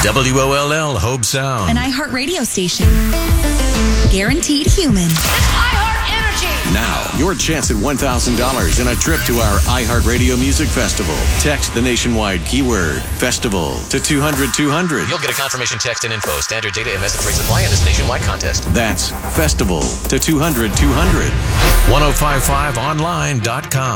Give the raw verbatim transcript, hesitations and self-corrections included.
W O L L Hope Sound. An iHeart radio station. Guaranteed human. iHeart Energy. Now, your chance at one thousand dollars and a trip to our iHeartRadio Music Festival. Text the nationwide keyword festival to two hundred two hundred. You'll get a confirmation text and info. Standard data and message rates apply in this nationwide contest. That's festival to two hundred two hundred. ten fifty-five online dot com.